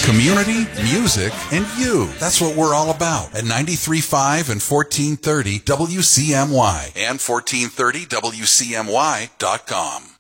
Community, music, and you. That's what we're all about at 93.5 and 1430 WCMY and 1430WCMY.com.